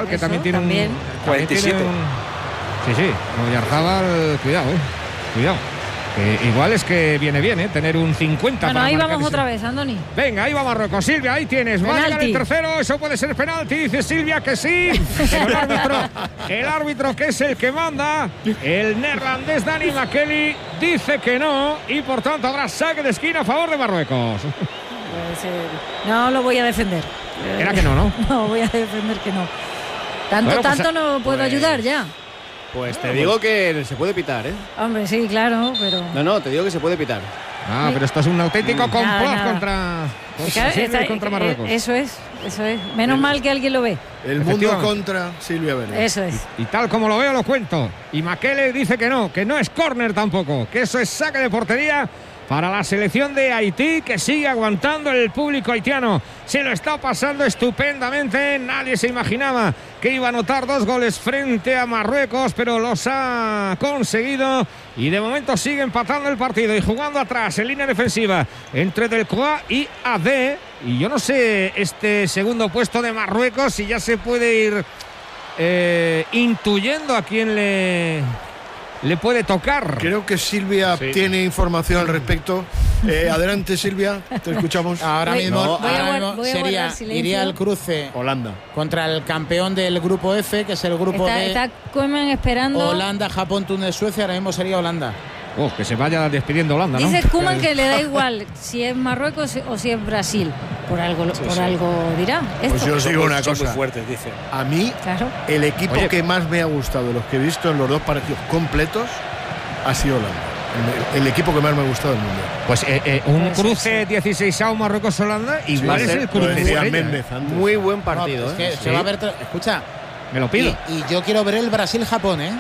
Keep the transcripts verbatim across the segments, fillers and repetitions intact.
Oyarzábal, que Eso, también tiene también. un... cuarenta y siete. También tiene un, sí, sí, Oyarzábal, cuidado, eh, cuidado. Que igual es que viene bien, ¿eh? Tener un cincuenta. Bueno, para ahí marcar vamos ese... otra vez, Andoni. Venga, ahí va Marruecos. Silvia, ahí tienes. Va a llegar el tercero. Eso puede ser penalti. Dice Silvia que sí. Pero el árbitro, el árbitro que es el que manda, el neerlandés Dani Makeli, dice que no. Y por tanto habrá saque de esquina a favor de Marruecos. No lo voy a defender. Era que no, ¿no? No, voy a defender que no. Tanto, Bueno, pues, tanto no puedo pues, ayudar ya. Pues te digo que se puede pitar, ¿eh? Hombre, sí, claro, pero... No, no, te digo que se puede pitar. Ah, pero esto es un auténtico complot Nada, nada. contra, contra, Claro, Silvia y está- contra Marruecos. Eso es, eso es. Menos mal que alguien lo ve. El mundo contra Silvia Vélez. Eso es. Y tal como lo veo, lo cuento. Y Makele dice que no, que no es córner tampoco, que eso es saque de portería para la selección de Haití, que sigue aguantando. El público haitiano se lo está pasando estupendamente. Nadie se imaginaba que iba a anotar dos goles frente a Marruecos, pero los ha conseguido y de momento sigue empatando el partido y jugando atrás en línea defensiva entre Delcroix y A D. Y yo no sé este segundo puesto de Marruecos si ya se puede ir eh, intuyendo a quién le... le puede tocar. Creo que Silvia Sí. tiene información al respecto. Eh, adelante, Silvia, te escuchamos. Ahora Voy- mismo, voy a ahora guard- mismo voy a sería, guardar silencio. iría el cruce Holanda. contra el campeón del grupo F, que es el grupo Está, de está Koeman esperando. Holanda, Japón, Túnez, Suecia. Ahora mismo sería Holanda. Oh, que se vaya despidiendo Holanda, ¿no? Dice Koeman que le da igual si es Marruecos o si es Brasil. Por algo, por sí. algo dirá. Pues Esto. yo os digo una Son cosa. muy fuertes, dice. A mí, Claro. el equipo Oye. que más me ha gustado de los que he visto en los dos partidos completos ha sido Holanda. El, el equipo que más me ha gustado del mundo. Pues eh, eh, un Pues sí, cruce dieciséis a Marruecos-Holanda, igual va a es ser- el Lo cruce decía estrella. Méndez antes. Muy buen No, partido, es que ¿eh? se va a ver. tra- Escucha, Me lo pido. y, y yo quiero ver el Brasil-Japón, ¿eh?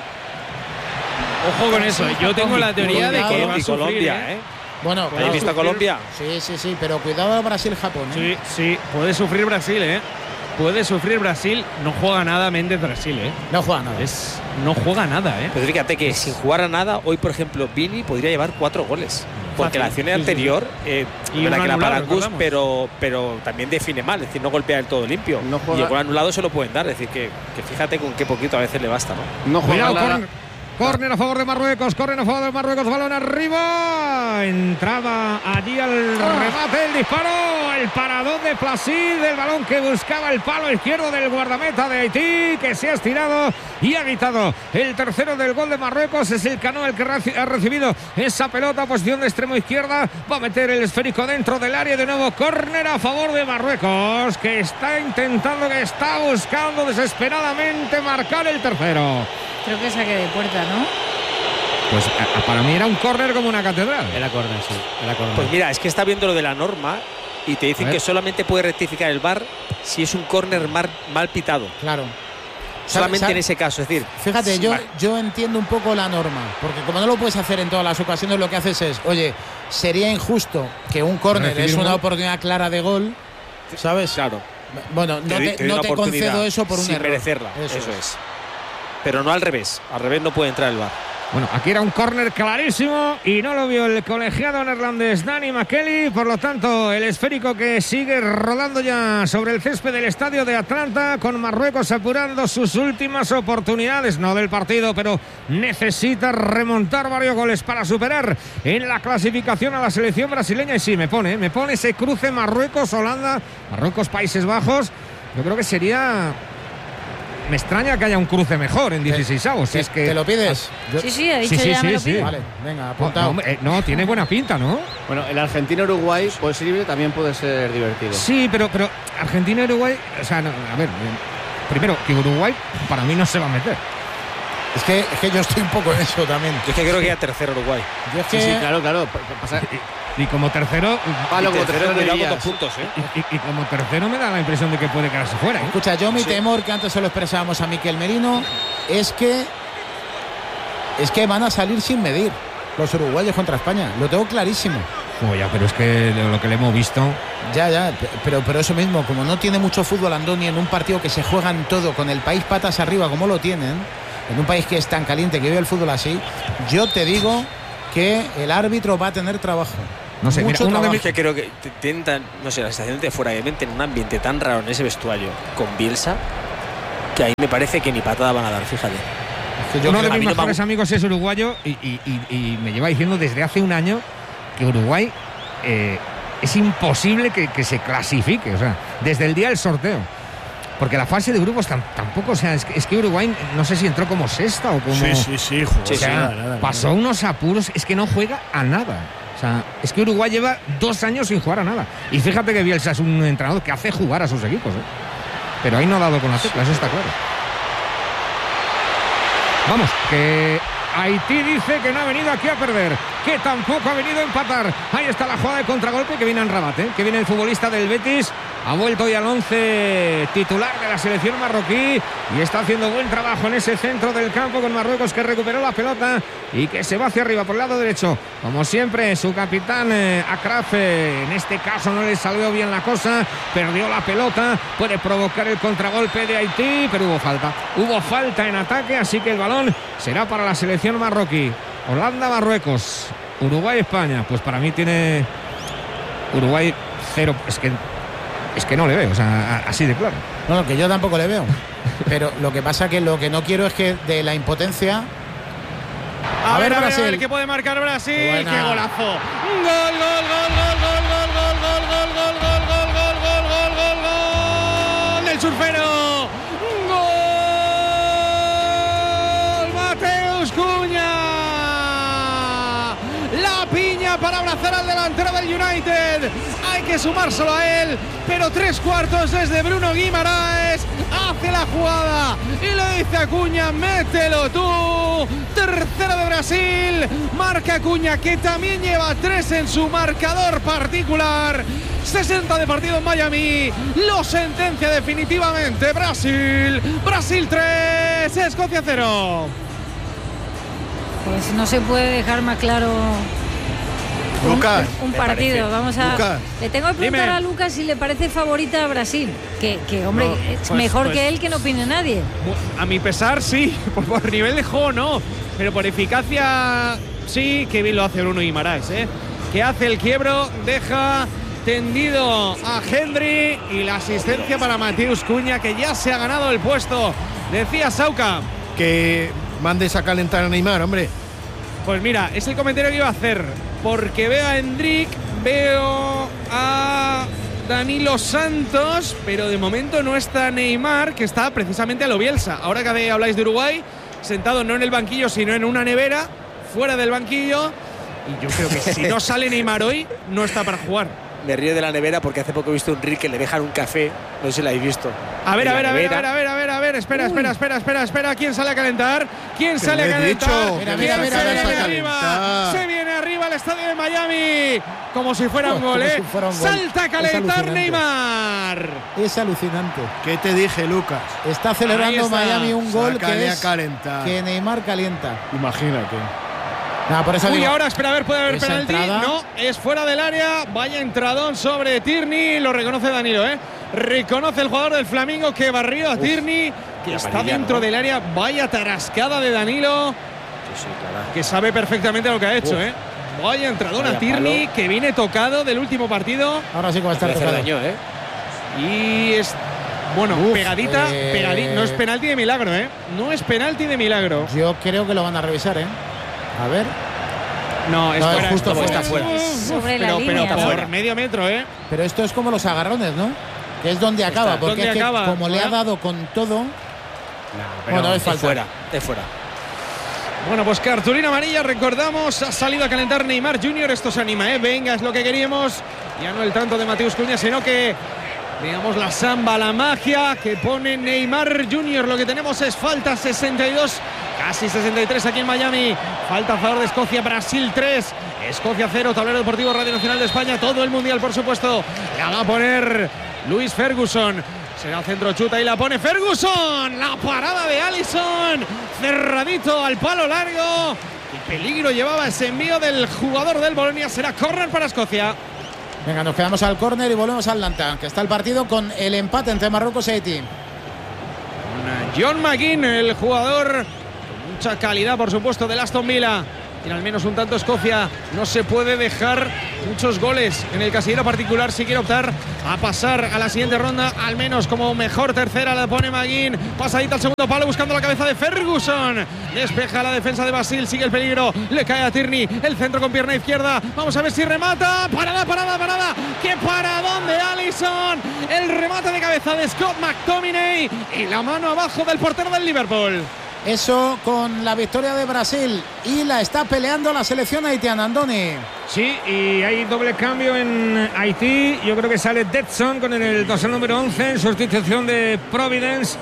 Ojo con eso. Yo tengo la teoría de que Cuidado. va a Y sufrir, Colombia, ¿eh? ¿eh? Bueno, ¿Habéis cuidado. visto a Colombia? Sí, sí, sí, pero cuidado al Brasil-Japón, ¿eh? Sí, sí. Puede sufrir Brasil, ¿eh? Puede sufrir Brasil. No juega nada Méndez Brasil, ¿eh? No juega nada. Es, no juega nada, ¿eh? Pero fíjate que sin jugar a nada, hoy, por ejemplo, Vini podría llevar cuatro goles. Porque Fácil. la acción Sí, sí, anterior, eh, Y verdad un que la anulado, para Gus, recordamos. pero, pero también define mal, es decir, no golpea del todo limpio. No juega- Y el gol anulado se lo pueden dar, es decir, que, que fíjate con qué poquito a veces le basta, ¿no? No juega Cuidado, Lara. córner. Córner a favor de Marruecos, córner a favor de Marruecos, balón arriba. Entraba allí al remate, el disparo, el paradón de Placid, del balón que buscaba el palo izquierdo del guardameta de Haití, que se ha estirado y ha gritado. El tercero del gol de Marruecos es el Cano, el que reci- ha recibido esa pelota, posición de extremo izquierda. Va a meter el esférico dentro del área, de nuevo córner a favor de Marruecos, que está intentando, que está buscando desesperadamente marcar el tercero. Creo que saque de puerta, ¿no? Pues a- a- para mí era un córner como una catedral. Era córner, sí. Era córner. Pues mira, es que está viendo lo de la norma y te A dicen ver. que solamente puede rectificar el V A R si es un córner mar- mal pitado. Claro. Solamente ¿Sabe- en ese caso, es decir, Fíjate, sí, yo, va- yo entiendo un poco la norma, porque como no lo puedes hacer en todas las ocasiones, lo que haces es, oye, sería injusto que un córner Recibir es un una gol. oportunidad clara de gol, ¿sabes? Claro. Bueno, no di- te, di no una te oportunidad concedo eso por un sin error. merecerla, eso, Eso es. es. Pero no al revés, al revés no puede entrar el V A R. Bueno, aquí era un córner clarísimo y no lo vio el colegiado neerlandés Dani Makeli. Por lo tanto, el esférico que sigue rodando ya sobre el césped del estadio de Atlanta, con Marruecos apurando sus últimas oportunidades, no del partido, pero necesita remontar varios goles para superar en la clasificación a la selección brasileña. Y sí, me pone, me pone ese cruce Marruecos-Holanda, Marruecos-Países Bajos. Yo creo que sería... Me extraña que haya un cruce mejor en dieciseisavos. Si ¿Te, es que... te lo pides? Yo- Sí, sí, ha dicho Sí, sí, ya me sí, lo sí. pido. Vale, venga, No, apuntado. hombre, eh, no, tiene buena pinta, ¿no? Bueno, el Argentina-Uruguay posible también puede ser divertido. Sí, pero, pero Argentina y Uruguay, o sea, no, a ver, eh, primero que Uruguay para mí no se va a meter. Es que, es que yo estoy un poco en eso también. Yo es que creo que ya tercero Uruguay. Yo es Sí, que, sí, claro, claro. pa- pa- pasa- Y, y como tercero, Palo Y como tercero tercero cuidado con dirías. dos puntos, ¿eh? y, y- y como tercero me da la impresión de que puede quedarse fuera, ¿eh? escucha, yo mi Sí. temor, que antes se lo expresábamos a Miquel Merino, es que es que van a salir sin medir los uruguayos contra España. Lo tengo clarísimo. Oh, ya, pero es que de lo que le hemos visto, Ya, ya, pe- pero, pero eso mismo, como no tiene mucho fútbol Andoni en un partido que se juegan todo, con el país patas arriba como lo tienen, en un país que es tan caliente, que vive el fútbol así, yo te digo que el árbitro va a tener trabajo. no sé, mira, Mucho uno de trabajo. mis- Es que creo que te- tienen tan, no sé, la sensación de fuera de mente en un ambiente tan raro en ese vestuario con Bielsa, Que ahí me parece que ni patada van a dar, fíjate. Yo Uno de mis mejores amigos es uruguayo y, y, y, y me lleva diciendo desde hace un año que Uruguay eh, es imposible que, que se clasifique, o sea, desde el día del sorteo. Porque la fase de grupos tam, tampoco, o sea, es que, es que Uruguay no sé si entró como sexta o como. Sí, sí, sí, jugó. O sea, nada, nada, pasó nada. unos apuros, es que no juega a nada. O sea, es que Uruguay lleva dos años sin jugar a nada. Y fíjate que Bielsa es un entrenador que hace jugar a sus equipos, ¿eh? Pero ahí no ha dado con la tecla, eso está claro. Vamos, que Haití dice que no ha venido aquí a perder, que tampoco ha venido a empatar. Ahí está la jugada de contragolpe que viene en Rabat, ¿eh? Que viene el futbolista del Betis. Ha vuelto hoy al once titular de la selección marroquí y está haciendo buen trabajo en ese centro del campo con Marruecos, que recuperó la pelota y que se va hacia arriba por el lado derecho. Como siempre, su capitán eh, Akraf, eh, en este caso no le salió bien la cosa, perdió la pelota, puede provocar el contragolpe de Haití, pero hubo falta. Hubo falta en ataque, así que el balón será para la selección marroquí. Holanda, Marruecos, Uruguay, España. Pues para mí tiene Uruguay cero, es que Es que no le veo, o sea, así de claro. No, no, que yo tampoco le veo. Pero lo que pasa que lo que no quiero es que de la impotencia. A, a ver, ver, a ver, a ver, ¿qué puede marcar Brasil? Buena. ¡Qué golazo! ¡Gol, gol, gol, gol, gol, gol, gol, gol, gol, gol, gol, gol, gol, gol, gol, gol, gol del surfero! ¡Gol! ¡Mateus Cunha! La piña para abrazar al delantero del United. Hay que sumárselo a él, pero tres cuartos desde Bruno Guimaraes. Hace la jugada y le dice a Acuña: mételo tú. Tercero de Brasil. Marca Acuña, que también lleva tres en su marcador particular. sesenta de partido en Miami. Lo sentencia definitivamente Brasil. Brasil tres, Escocia cero. Pues no se puede dejar más claro un, Lucas, un partido. parece. Vamos a. Lucas, le tengo que preguntar dime. a Lucas si le parece favorita a Brasil. Que, que hombre, No, es pues, mejor pues, que él, que no opine nadie. A mi pesar, sí. Por, por nivel de juego, no. Pero por eficacia, sí. Qué bien lo hace Bruno Guimaraes, ¿eh? Que hace el quiebro, deja tendido a Hendry y la asistencia para Mateus Cunha, que ya se ha ganado el puesto. Decía Sauca que mandes a calentar a Neymar, hombre. Pues mira, es el comentario que iba a hacer, porque veo a Endrick, veo a Danilo Santos, pero de momento no está Neymar, que está precisamente a lo Bielsa. Ahora que habláis de Uruguay, sentado no en el banquillo, sino en una nevera, fuera del banquillo, y yo creo que si no sale Neymar hoy, no está para jugar. Me río de la nevera porque hace poco he visto un Rick que le dejan un café, no sé si lo habéis visto. A ver, a ver, a ver, a nevera. ver, a ver, a ver, a ver, espera, espera, espera, espera, espera, ¿quién sale a calentar? ¿Quién Que sale le a he calentar? dicho, Mira, ¿Quién mira, se mira, viene mira, arriba? calentar. Se viene arriba al estadio de Miami, como si fuera un Como gol, si ¿eh? fuera un gol. Salta a Es calentar alucinante. Neymar. Es alucinante. ¿Qué te dije, Lucas? Está Ahí celebrando está. Miami un gol Sácale que a es calentar. que Neymar calienta. Imagínate. Nada, por eso Uy, digo, ahora espera, a ver, puede haber esa penalti. entrada- No, es fuera del área. Vaya entradón sobre Tierney. Lo reconoce Danilo, ¿eh? Reconoce el jugador del Flamengo que barrió a Tierney, que la está amarilla, dentro ¿no? del área. Vaya tarascada de Danilo, Sí, sí, claro. que sabe perfectamente lo que ha hecho, Uf. ¿eh? Vaya entradón Vaya a Tierney, palo. que viene tocado del último partido. ahora sí que va a estar Puede hacer tocado. daño, ¿eh? Y es. Bueno, Uf, pegadita, eh, pegadita. No es penalti de milagro, ¿eh? No es penalti de milagro. Yo creo que lo van a revisar, ¿eh? A ver. No, es No, es fuera. justo esto fuera. Está fuera. Sobre la Pero, línea. pero ¿no? por medio metro, ¿eh? Pero esto es como los agarrones, ¿no? Que es donde acaba. Está. Porque ¿Dónde es que acaba? como le ha ¿Verdad? dado con todo. pero bueno, es Es falta. fuera, es fuera. Bueno, pues cartulina amarilla, recordamos, ha salido a calentar Neymar junior, esto se anima, ¿eh? Venga, es lo que queríamos, ya no el tanto de Mateus Cunha, sino que, digamos, la samba, la magia que pone Neymar junior, lo que tenemos es falta, sesenta y dos, casi sesenta y tres aquí en Miami, falta a favor de Escocia, Brasil tres, Escocia cero, tablero deportivo Radio Nacional de España, todo el mundial, por supuesto, la va a poner Luis Ferguson. Será centro chuta y la pone Ferguson. La parada de Alisson. Cerradito al palo largo. Y peligro llevaba ese envío del jugador del Bolonia. Será córner para Escocia. Venga, nos quedamos al córner y volvemos a Atlanta, que está el partido con el empate entre Marruecos y Haití. John McGinn, el jugador con mucha calidad, por supuesto, del Aston Villa. tiene al menos un tanto Escocia. No se puede dejar muchos goles en el casillero particular si quiere optar a pasar a la siguiente ronda, al menos como mejor tercera. La pone McGinn, pasadita al segundo palo buscando la cabeza de Ferguson, despeja la defensa de Basil, sigue el peligro, le cae a Tierney, el centro con pierna izquierda, vamos a ver si remata. Parada, parada, parada, qué paradón de Alisson, el remate de cabeza de Scott McTominay y la mano abajo del portero del Liverpool. Eso con la victoria de Brasil, y la está peleando la selección haitiana, Andoni. Sí, y hay doble cambio en Haití. Yo creo que sale Detson con el dorsal número once en sustitución de Providence,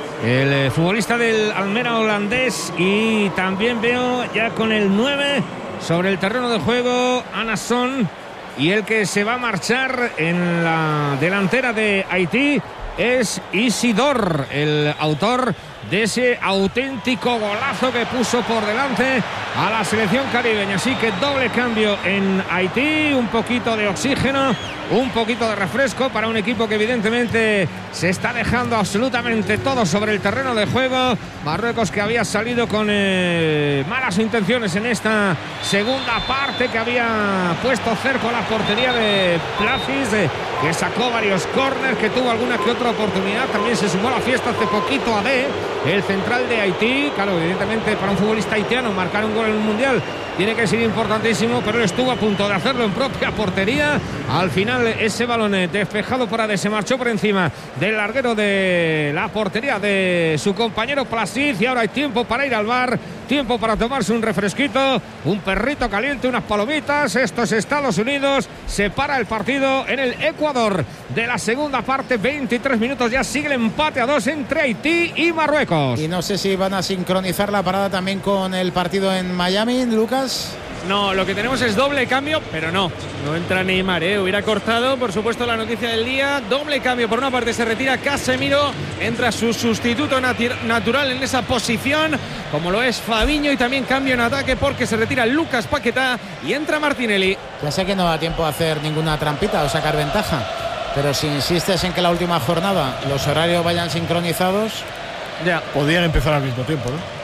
el eh, futbolista del Almera holandés. Y también veo ya con el nueve sobre el terreno de juego Anasson, y el que se va a marchar en la delantera de Haití es Isidor, el autor de ese auténtico golazo que puso por delante a la selección caribeña. Así que doble cambio en Haití, un poquito de oxígeno, un poquito de refresco para un equipo que evidentemente se está dejando absolutamente todo sobre el terreno de juego. Marruecos, que había salido con eh, malas intenciones en esta segunda parte, que había puesto cerco a la portería de Plafis, eh, que sacó varios córneres, que tuvo alguna que otra oportunidad. También se sumó a la fiesta hace poquito a D, el central de Haití. Claro, evidentemente para un futbolista haitiano marcar un gol en un mundial tiene que ser importantísimo, pero él estuvo a punto de hacerlo en propia portería. Al final ese balón despejado por Ade se marchó por encima del larguero de la portería de su compañero Placid, y ahora hay tiempo para ir al bar, tiempo para tomarse un refresquito, un perrito caliente, unas palomitas. Esto es Estados Unidos, se para el partido en el Ecuador de la segunda parte, veintitrés minutos ya, sigue el empate a dos entre Haití y Marruecos. Y no sé si van a sincronizar la parada también con el partido en Miami, Lucas. No, lo que tenemos es doble cambio, pero no, no entra Neymar, ¿eh? Hubiera cortado, por supuesto, la noticia del día. Doble cambio, por una parte se retira Casemiro, entra su sustituto nat- natural en esa posición, como lo es Fabinho, y también cambio en ataque porque se retira Lucas Paquetá y entra Martinelli. Ya sé que no da tiempo a hacer ninguna trampita o sacar ventaja, pero si insistes en que la última jornada los horarios vayan sincronizados, ya podían empezar al mismo tiempo, ¿no?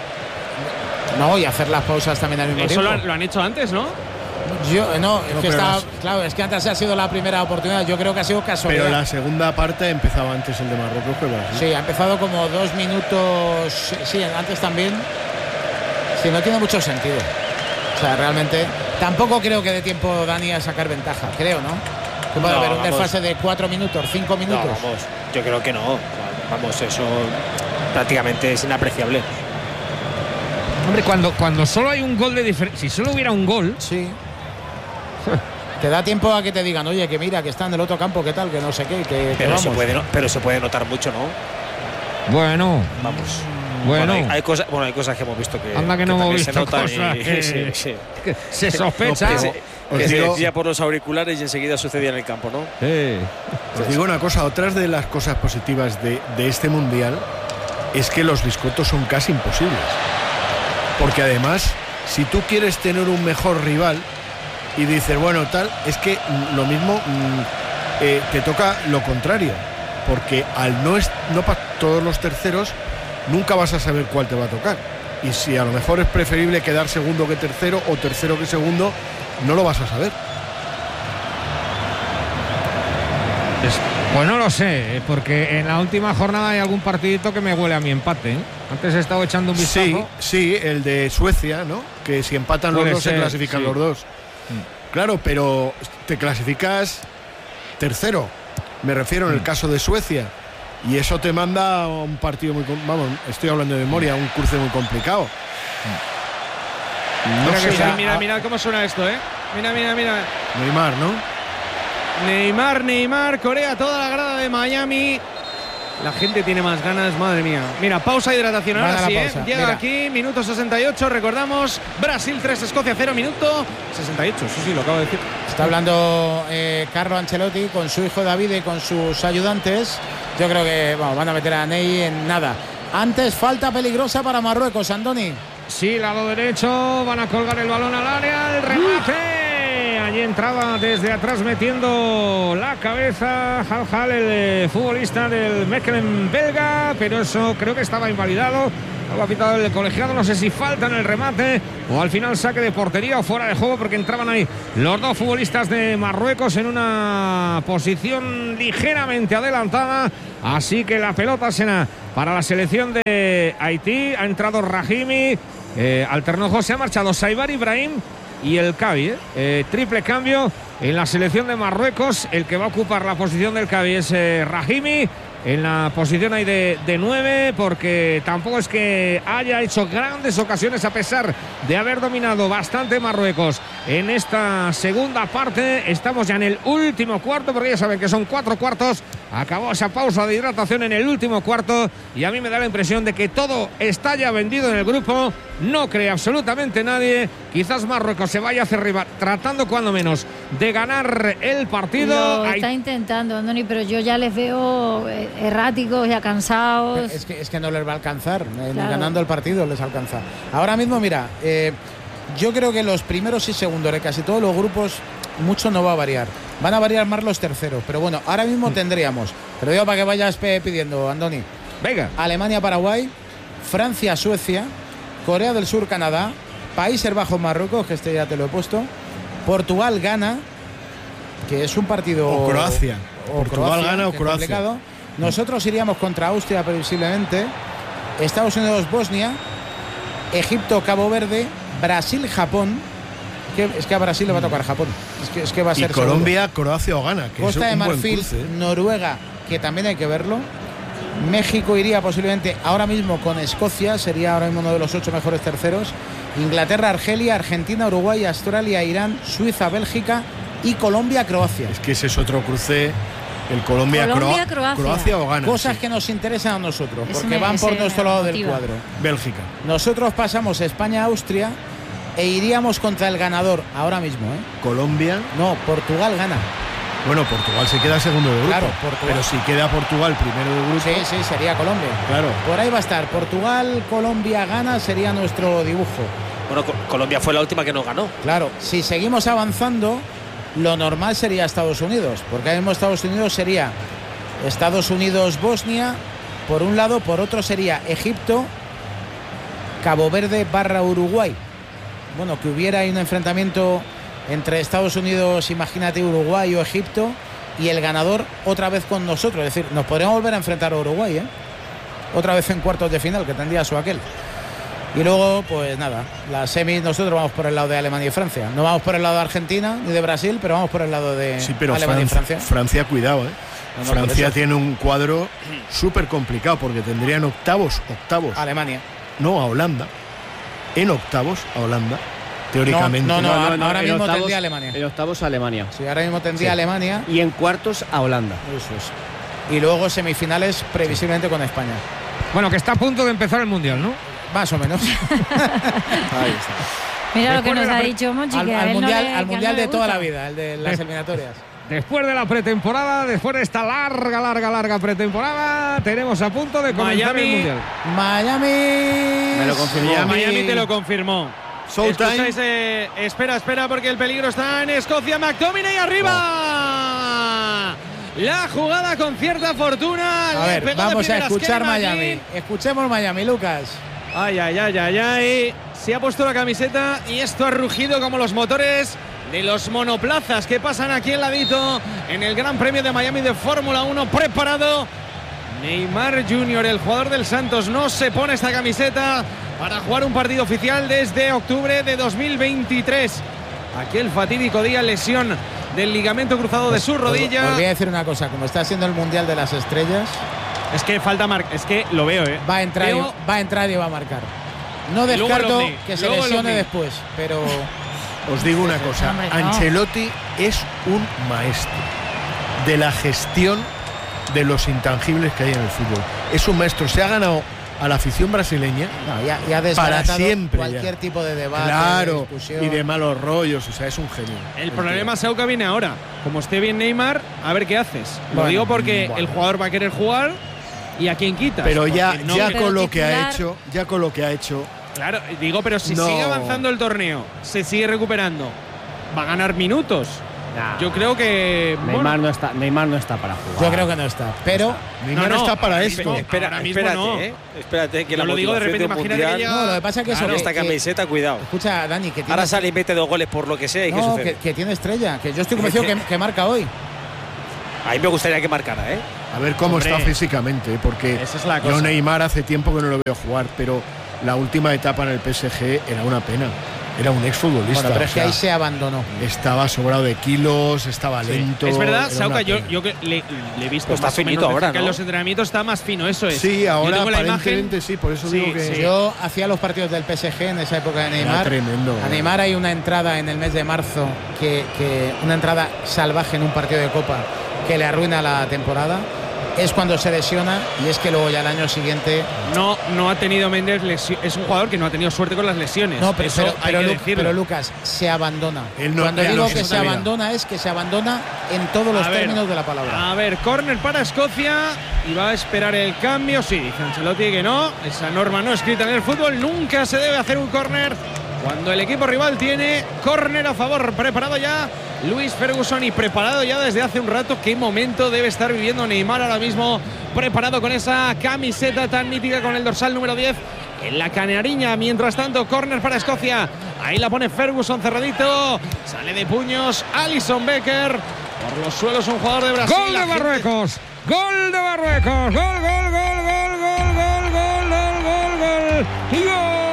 No, y hacer las pausas también al mismo Eso tiempo. lo han, lo han hecho antes, ¿no? Yo, no, es No, que pero está, las- claro, es que antes ha sido la primera oportunidad. Yo creo que ha sido casualidad. Pero la segunda parte empezaba antes el de Marruecos que Brasil. Sí, ha empezado como dos minutos. Sí, antes también. Sí, no tiene mucho sentido. O sea, realmente tampoco creo que dé tiempo Dani a sacar ventaja, creo, ¿no? Que puede No, haber un vamos. desfase de cuatro minutos, cinco No, minutos. vamos, yo creo que no. Vamos, eso prácticamente es inapreciable. Hombre, cuando, cuando solo hay un gol de diferencia, si solo hubiera un gol, Sí. Te da tiempo a que te digan, oye, que mira, que está en el otro campo, que tal, que no sé qué, que, que Pero se, vamos. puede, no- pero se puede notar mucho, ¿no? bueno, Vamos. bueno, hay, hay cosas, bueno, hay cosas que hemos visto que, anda que no hemos también visto se notan cosas y- que- sí, sí. que se sospecha. Que se, Os que se digo- decía por los auriculares y enseguida sucedía en el campo, ¿no? Sí. Os digo una cosa, otras de las cosas positivas de, de este mundial es que los biscotos son casi imposibles. Porque además, si tú quieres tener un mejor rival y dices, bueno, tal, es que mm, lo mismo mm, eh, te toca lo contrario. Porque al no, es, no pa- todos los terceros, nunca vas a saber cuál te va a tocar. Y si a lo mejor es preferible quedar segundo que tercero o tercero que segundo, no lo vas a saber. Es- Pues no lo sé, porque en la última jornada hay algún partidito que me huele a mi empate, ¿eh? Antes he estado echando un vistazo. Sí, sí, el de Suecia, ¿no? Que si empatan los Puede dos se ser, clasifican sí. los dos. Claro, pero te clasificas tercero, me refiero en el caso de Suecia. Y eso te manda a un partido muy... com- Vamos, estoy hablando de memoria, un cruce muy complicado. Mira, sé, que ya- sí, mira, mira cómo suena esto, ¿eh? Mira, mira, mira. Neymar, ¿no? Neymar, Neymar, Corea, toda la grada de Miami. La gente tiene más ganas, madre mía. Mira, pausa, hidratación. Van Ahora a la sí, ¿eh? pausa, Llega mira. aquí, minuto sesenta y ocho. Recordamos, Brasil tres, Escocia cero, minuto sesenta y ocho. Sí, sí, lo acabo de decir. Está hablando eh, Carlo Ancelotti con su hijo David y con sus ayudantes. Yo creo que bueno, van a meter a Ney en nada. Antes, falta peligrosa para Marruecos, Andoni. Sí, lado derecho, van a colgar el balón al área, el remate. Allí entraba desde atrás metiendo la cabeza Hal Hal, el eh, futbolista del Mechelen belga, pero eso creo que estaba invalidado. Lo ha pitado el colegiado, no sé si falta en el remate o al final saque de portería o fuera de juego, porque entraban ahí los dos futbolistas de Marruecos en una posición ligeramente adelantada. Así que la pelota será para la selección de Haití. Ha entrado Rahimi, eh, alternó José, ha marchado Saibar Ibrahim y el Cavi, eh. Eh, triple cambio en la selección de Marruecos. El que va a ocupar la posición del Cavi es eh, Rahimi, en la posición ahí de, de nueve, porque tampoco es que haya hecho grandes ocasiones, a pesar de haber dominado bastante Marruecos en esta segunda parte. Estamos ya en el último cuarto, porque ya saben que son cuatro cuartos. Acabó esa pausa de hidratación en el último cuarto y a mí me da la impresión de que todo está ya vendido en el grupo. No cree absolutamente nadie. Quizás Marruecos se vaya hacia arriba, tratando cuando menos de ganar el partido. Lo está Hay... intentando, Andoni, pero yo ya les veo erráticos, ya cansados. Es que, es que no les va a alcanzar, eh, Claro. ganando el partido les alcanza. Ahora mismo, mira, eh, yo creo que los primeros y segundos de casi todos los grupos, mucho no va a variar. Van a variar más los terceros, pero bueno, ahora mismo tendríamos, te lo digo para que vayas pidiendo, Andoni, Venga. Alemania-Paraguay, Francia-Suecia, Corea del Sur, Canadá, Países Bajos, Marruecos, que este ya te lo he puesto, Portugal, Ghana, que es un partido... O Croacia. o Portugal, Croacia, Ghana o que es Croacia. complicado. Nosotros iríamos contra Austria previsiblemente, Estados Unidos, Bosnia, Egipto, Cabo Verde, Brasil, Japón. Que, es que a Brasil le va a tocar Japón. Es que, es que va a Y ser Colombia, Croacia o Ghana, que Costa es de un buen Marfil, cruce, ¿eh? Noruega, que también hay que verlo. México iría posiblemente ahora mismo con Escocia, sería ahora mismo uno de los ocho mejores terceros. Inglaterra, Argelia, Argentina, Uruguay, Australia, Irán, Suiza, Bélgica y Colombia, Croacia. Es que ese es otro cruce, el Colombia, Colombia, Croa- Croacia. Croacia o Ghana. Cosas sí. que nos interesan a nosotros, Ese porque me- van por ese nuestro me lado del motiva. cuadro. Bélgica. Nosotros pasamos España, Austria e iríamos contra el ganador ahora mismo, ¿eh? Colombia. No, Portugal gana. Bueno, Portugal se queda segundo de grupo. Claro, Portugal. Pero si queda Portugal primero de grupo. Sí, sí, sería Colombia. Claro. Por ahí va a estar. Portugal, Colombia, gana, sería nuestro dibujo. Bueno, Co- Colombia fue la última que nos ganó. Claro, si seguimos avanzando, lo normal sería Estados Unidos, porque ahora mismo Estados Unidos sería Estados Unidos, Bosnia, por un lado, por otro sería Egipto, Cabo Verde barra Uruguay. Bueno, que hubiera ahí un enfrentamiento entre Estados Unidos, imagínate, Uruguay o Egipto, y el ganador otra vez con nosotros. Es decir, nos podríamos volver a enfrentar a Uruguay, ¿eh? Otra vez en cuartos de final, que tendría su aquel. Y luego, pues nada, las semis nosotros vamos por el lado de Alemania y Francia. No vamos por el lado de Argentina ni de Brasil, pero vamos por el lado de Sí, pero Alemania Francia, y Francia. Francia, cuidado, ¿eh? No, no, por Francia eso. tiene un cuadro súper complicado porque tendrían octavos, octavos. Alemania. No, a Holanda. En octavos a Holanda, teóricamente. No, no, ahora en mismo octavos- tendría Alemania. En octavos Alemania. Sí, ahora mismo tendría Sí. Alemania. Y en cuartos a Holanda. Eso es. Y luego semifinales previsiblemente con España. Bueno, que está a punto de empezar el Mundial, ¿no? Más o menos. Ahí está. Mira lo que Después de nos la ha pre- dicho Monchi, al que a al él no mundial, le- al que a él mundial no le de toda gusta. la vida, el de las eliminatorias. Después de la pretemporada, después de esta larga, larga, larga pretemporada, tenemos a punto de comenzar Miami. el Mundial. Miami. Me lo confirmó. Miami. Miami te lo confirmó. Showtime. Escucháis, eh, espera, espera, porque el peligro está en Escocia. McTominay arriba. La jugada con cierta fortuna. A Le ver, pegó de vamos a primeras escuchar Kenny Miami. McLean. Escuchemos Miami, Lucas. Ay, ay, ay, ay, ay. Se ha puesto la camiseta y esto ha rugido como los motores de los monoplazas que pasan aquí al ladito en el Gran Premio de Miami de Fórmula uno. Preparado Neymar junior, el jugador del Santos, no se pone esta camiseta para jugar un partido oficial desde octubre de dos mil veintitrés. Aquel fatídico día, lesión del ligamento cruzado de su Os- rodilla. Os voy a decir una cosa, como está siendo el Mundial de las Estrellas, Es que falta mar, es que lo veo, ¿eh? va a entrar, y, Veo- va a entrar y va a marcar. No Y luego descarto el Omni, que se luego el lesione Omni. después, pero Os digo una cosa, Hombre, no. Ancelotti es un maestro de la gestión de los intangibles que hay en el fútbol. Es un maestro, se ha ganado a la afición brasileña no, ya, ya ha para desbaratado siempre. cualquier ya. tipo de debate, de Claro, discusión. y de malos rollos, o sea, es un genio. El problema, Sauca, viene ahora. Como esté bien Neymar, a ver qué haces. Lo Bueno, digo porque bueno. el jugador va a querer jugar y a quién quitas. Pero ya, Porque no- ya Pero con lo que ha titular- hecho, ya con lo que ha hecho, Claro, digo, pero si No. sigue avanzando el torneo, se sigue recuperando va a ganar minutos. Nah. Yo creo que Neymar, bueno, no está, Neymar no está para jugar. Yo creo que no está. Pero Neymar no, no, está para ahora esto. mismo- Espera, ahora mismo espérate, no. eh. Espérate, que Yo la lo digo de repente, motivación de un imagínate que mundial, ya- no, lo que pasa es que eso. con que- esta que- camiseta, cuidado. escucha, Dani, que tiene, Ahora sale y mete dos goles por lo que sea. ¿Y qué no, sucede? que, que tiene estrella. Que yo estoy convencido que, que marca hoy. A mí me gustaría que marcara, ¿eh? A ver cómo Hombre, está físicamente, porque esa es la yo cosa. Neymar hace tiempo que no lo veo jugar, pero la última etapa en el P S G era una pena. Era un exfutbolista. Bueno, pero es o que sea, ahí se abandonó. estaba sobrado de kilos, estaba lento. Es verdad, era Sauca, una yo, pena. yo que le, le he visto Pues está más o menos finito de ahora, cerca en ¿no? los entrenamientos, está más fino, eso es. Sí, Yo ahora tengo la aparentemente imagen. sí, por eso Sí, digo que sí. Yo hacía los partidos del P S G en esa época de era Neymar. tremendo. A Neymar hay una entrada en el mes de marzo, que, que una entrada salvaje en un partido de Copa que le arruina la temporada. Es cuando se lesiona y es que luego ya el año siguiente. No, no ha tenido Méndez lesión. Es un jugador que no ha tenido suerte con las lesiones. No, pero, Eso pero, hay pero, que Lu- decirlo. pero Lucas, se abandona. Él no- Cuando ya digo no, que eso se está bien. abandona es que se abandona en todos los A ver, términos de la palabra. A ver, córner para Escocia y va a esperar el cambio. Sí, dice Ancelotti que no. Esa norma no escrita en el fútbol. Nunca se debe hacer un córner cuando el equipo rival tiene córner a favor. Preparado ya Luis Ferguson y preparado ya desde hace un rato. Qué momento debe estar viviendo Neymar ahora mismo. Preparado con esa camiseta tan mítica con el dorsal número diez en la canariña. Mientras tanto, córner para Escocia. Ahí la pone Ferguson cerradito. Sale de puños Alisson Becker. Por los suelos un jugador de Brasil. Gol La de gente- Marruecos. Gol de Marruecos. Gol, gol, gol, gol, gol, gol, gol, gol, gol, gol. Y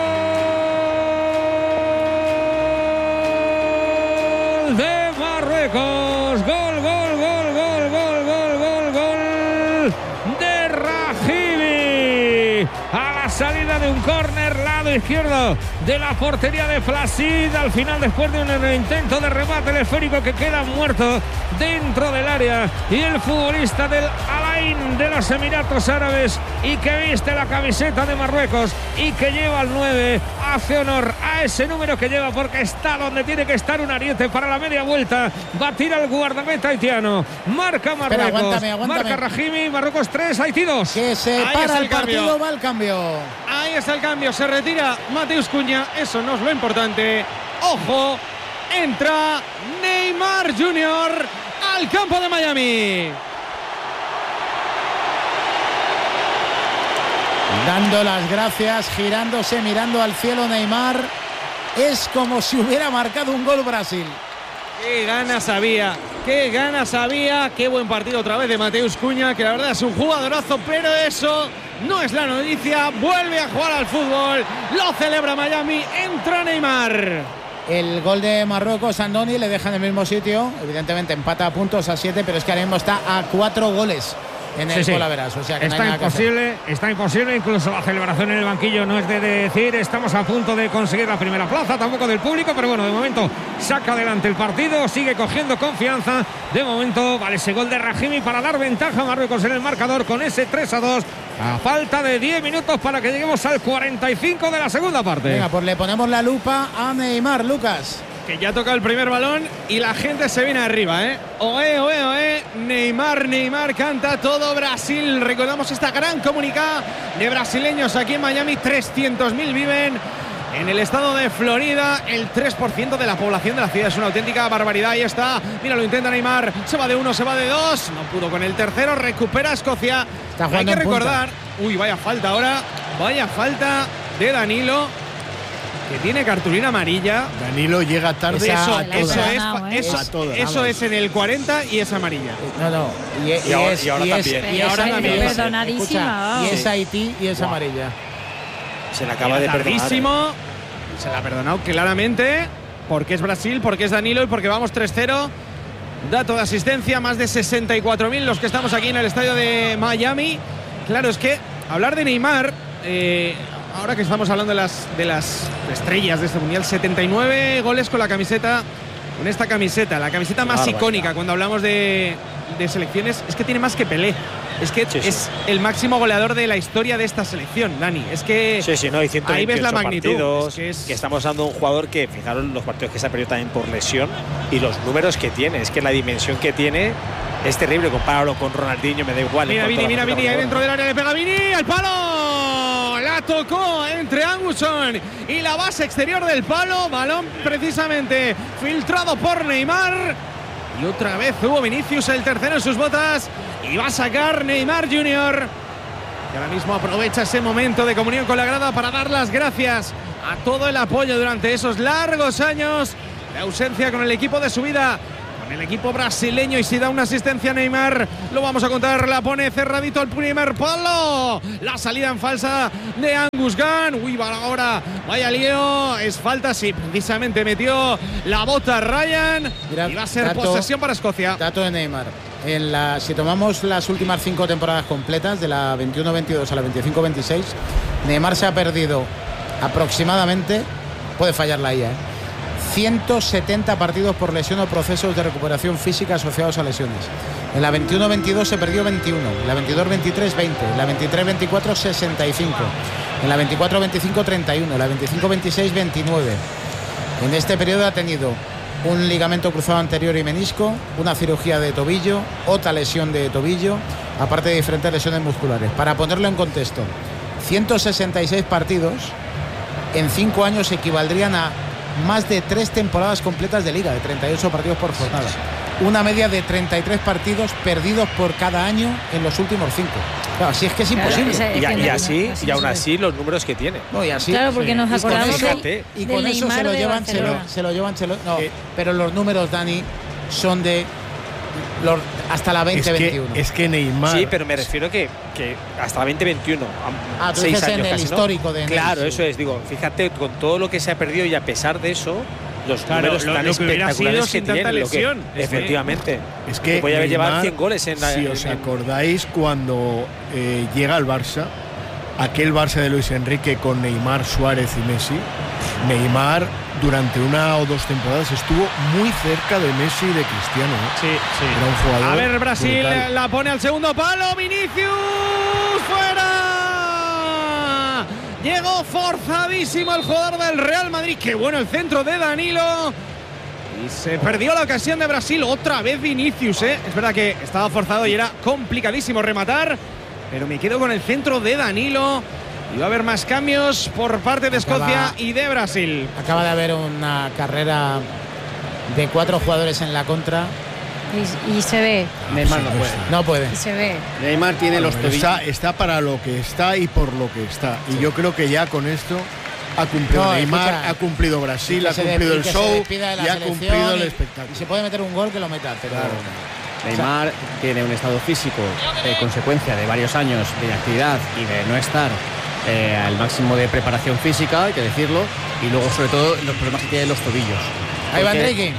gol de Marruecos. Gol, gol, gol, gol, gol, gol, gol, gol de Rahimi. A la salida de un córner, lado izquierdo de la portería de Flasid. Al final, después de un intento de remate, el esférico que queda muerto dentro del área. Y el futbolista del Al-Ain de los Emiratos Árabes y que viste la camiseta de Marruecos y que lleva el nueve, hace honor a ese número que lleva porque está donde tiene que estar. Un ariete para la media vuelta. Va a tirar el guardameta haitiano. Marca Marruecos. Espera, aguántame, aguántame. Marca Rahimi. Marruecos tres, Haití dos. Que se Ahí para está el el cambio. partido, va el cambio. Ahí está el cambio, se retira Mateus Cunha, eso no es lo importante. Ojo, entra Neymar junior al campo de Miami. Dando las gracias, girándose, mirando al cielo Neymar. Es como si hubiera marcado un gol Brasil. Qué ganas había, qué ganas había, qué buen partido otra vez de Mateus Cunha, que la verdad es un jugadorazo, pero eso no es la noticia. Vuelve a jugar al fútbol, lo celebra Miami, entra Neymar. El gol de Marruecos, Andoni, le deja en el mismo sitio. Evidentemente empata a puntos a siete, pero es que ahora mismo está a cuatro goles en el Sí, sí. golaveras. O sea que no Está hay nada que hacer. imposible, está imposible. Incluso la celebración en el banquillo no es de decir estamos a punto de conseguir la primera plaza, tampoco del público, pero bueno, de momento saca adelante el partido, sigue cogiendo confianza. De momento vale ese gol de Rahimi para dar ventaja a Marruecos en el marcador con ese tres a dos. A falta de diez minutos para que lleguemos al cuarenta y cinco de la segunda parte. Venga, pues le ponemos la lupa a Neymar, Lucas. Que ya toca el primer balón y la gente se viene arriba, ¿eh? Oe, oe, oe, Neymar, Neymar, canta todo Brasil. Recordamos esta gran comunicada de brasileños aquí en Miami, trescientos mil viven en el estado de Florida. El tres por ciento de la población de la ciudad es una auténtica barbaridad. Ahí está, mira, lo intenta Neymar, se va de uno, se va de dos, no pudo con el tercero, recupera Escocia. Está Hay jugando que en punta. recordar, uy, vaya falta ahora, vaya falta de Danilo, que tiene cartulina amarilla. Danilo llega tarde Esa- Eso, a todas. eso, es, Ganado, ¿eh? eso, A todas. eso es en el cuarenta y es amarilla. No, no. Y, y Y ahora- es, y ahora y es- también. y Y es ahora Haití, también. escucha, Perdonadísima, y vamos. es Haití y es amarilla. Se le acaba de perdonar. Tardísimo. Se la ha perdonado claramente. Porque es Brasil, porque es Danilo y porque vamos tres cero. Dato de asistencia, más de sesenta y cuatro mil los que estamos aquí en el estadio de Miami. Claro, es que hablar de Neymar, eh, ahora que estamos hablando de las, de las estrellas de este mundial, setenta y nueve goles con la camiseta, con esta camiseta, la camiseta más Barbaridad. icónica cuando hablamos de, de selecciones. Es que tiene más que Pelé. Es que Sí, sí. es el máximo goleador de la historia de esta selección, Dani. Es que Sí, sí, no, hay ciento ahí ves veintiocho la magnitud. partidos, Es que es- que estamos hablando de un jugador que, fijaros los partidos que se ha perdido también por lesión y los números que tiene. Es que la dimensión que tiene es terrible. Compáralo con Ronaldinho, me da igual. en Mira, cuanto a Vini, la mira, faceta Vini, ahí goleadora. dentro del área le pega Vini, al palo. La tocó entre Anguson y la base exterior del palo. Balón precisamente filtrado por Neymar. Y otra vez hubo Vinicius el tercero en sus botas. Y va a sacar Neymar junior. Y ahora mismo aprovecha ese momento de comunión con la grada para dar las gracias a todo el apoyo durante esos largos años de ausencia con el equipo de su vida, con el equipo brasileño. Y si da una asistencia a Neymar, lo vamos a contar. La pone cerradito al primer palo. La salida en falsa de Angus Gunn. Uy, va ahora, vaya lío. Es falta, sí, precisamente metió la bota Ryan. Mira, y va a ser dato, posesión para Escocia. Dato de Neymar. En la, si tomamos las últimas cinco temporadas completas, de la veintiuno veintidós a la veinticinco veintiséis, Neymar se ha perdido aproximadamente, puede fallar la I A, ¿eh? ciento setenta partidos por lesión o procesos de recuperación física asociados a lesiones. En la veintiuno veintidós se perdió veintiuno, en la veintidós veintitrés veinte, en la veintitrés veinticuatro sesenta y cinco, en la veinticuatro veinticinco treinta y uno, en la veinticinco veintiséis veintinueve. En este periodo ha tenido un ligamento cruzado anterior y menisco, una cirugía de tobillo, otra lesión de tobillo, aparte de diferentes lesiones musculares. Para ponerlo en contexto, ciento sesenta y seis partidos en cinco años equivaldrían a más de tres temporadas completas de liga, de treinta y ocho partidos por jornada. Una media de treinta y tres partidos perdidos por cada año en los últimos cinco. Claro, así es que es imposible. Claro, y, y, y así, y aún así los números que tiene. No, y así, claro, porque sí. nos acordamos y con eso, de, y con eso se lo llevan, se lo, se lo llevan, se lo, no, eh, pero los números, Dani, son de los, hasta la veinte veintiuno. Es que, es que Neymar. Sí, pero me refiero que, que hasta la veinte veintiuno. Ah, tú dices en el casi, histórico ¿no? de Neymar. Claro, eso es, digo, fíjate, con todo lo que se ha perdido y a pesar de eso, los claro, números lo, tan lo que espectaculares que sin tiene, tanta lesión. Lo que, efectivamente. Es que puede haber llevado cien goles en la. Si os en, acordáis cuando eh, llega al Barça, aquel Barça de Luis Enrique con Neymar, Suárez y Messi, Neymar durante una o dos temporadas estuvo muy cerca de Messi y de Cristiano. ¿eh? Sí, sí. Era un jugador. A ver, Brasil brutal. La pone al segundo palo. Vinicius fuera. Llegó forzadísimo el jugador del Real Madrid. Qué bueno el centro de Danilo. Y se perdió la ocasión de Brasil. Otra vez Vinicius, ¿eh? Es verdad que estaba forzado y era complicadísimo rematar. Pero me quedo con el centro de Danilo. Y va a haber más cambios por parte de Escocia acaba, y de Brasil. Acaba de haber una carrera de cuatro jugadores en la contra. Y, y se ve. Neymar no puede. No puede. Y se ve. Neymar tiene los tobillos. Está, está para lo que está y por lo que está. Y sí. yo creo que ya con esto ha cumplido no, Neymar, escucha, ha cumplido Brasil, ha cumplido el show y ha cumplido el espectáculo. Y se puede meter un gol que lo meta, pero claro. Neymar o sea, tiene un estado físico, eh, consecuencia de varios años de inactividad y de no estar eh, al máximo de preparación física, hay que decirlo, y luego sobre todo los problemas que tiene los tobillos. Ahí va Enrique.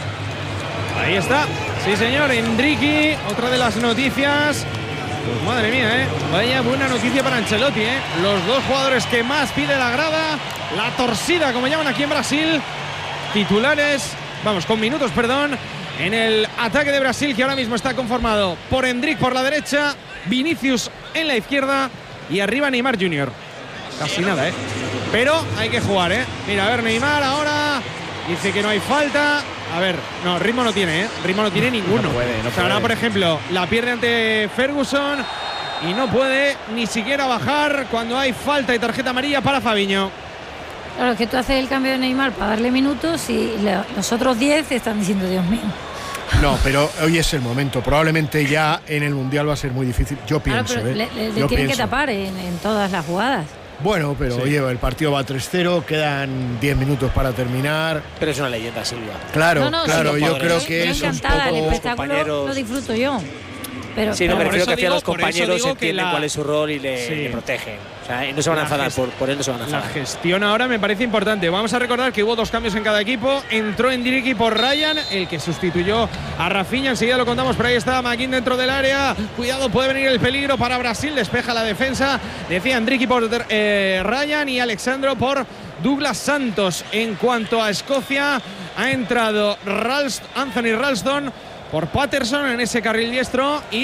Ahí está, sí señor, Enrique, otra de las noticias. Pues madre mía, ¿eh? Vaya buena noticia para Ancelotti, ¿eh? Los dos jugadores que más pide la grada, la torcida, como llaman aquí en Brasil, titulares, vamos, con minutos, perdón, en el ataque de Brasil, que ahora mismo está conformado por Endrick por la derecha, Vinicius en la izquierda y arriba Neymar junior Casi nada, ¿eh? Pero hay que jugar, ¿eh? Mira, a ver, Neymar ahora dice que no hay falta. A ver, no, ritmo no tiene, ¿eh? Ritmo no tiene ninguno. No puede, no o sea, ahora, por ejemplo, la pierde ante Ferguson y no puede ni siquiera bajar cuando hay falta y tarjeta amarilla para Fabinho. Claro, que tú haces el cambio de Neymar para darle minutos y los otros diez están diciendo, Dios mío. No, pero hoy es el momento. Probablemente ya en el Mundial va a ser muy difícil. Yo pienso, claro, ¿eh? Le, le, Yo le tienen pienso. que tapar en, en todas las jugadas. Bueno, pero sí. oye, el partido va tres cero, quedan diez minutos para terminar. Pero es una leyenda, Silvia. Claro, no, no, claro, sí, yo padres. creo que yo es un encantada, poco... el espectáculo lo disfruto yo. Pero, sí, no, pero me refiero que digo, hacia los compañeros entienden la... cuál es su rol y le, sí. le protegen. O sea, no se van a enfadar, por, por él no se van a enfadar. La gestión ahora me parece importante. Vamos a recordar que hubo dos cambios en cada equipo. Entró Endrick por Ryan, el que sustituyó a Rafinha. Enseguida lo contamos, pero ahí está McKinn dentro del área. Cuidado, puede venir el peligro para Brasil. Despeja la defensa. Decía Endrick por eh, Ryan y Alexandro por Douglas Santos. En cuanto a Escocia, ha entrado Ralst, Anthony Ralston por Patterson en ese carril diestro y